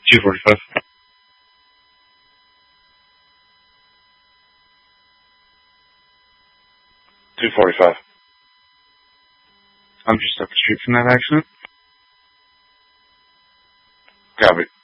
245. I'm just up the street from that accident. Copy.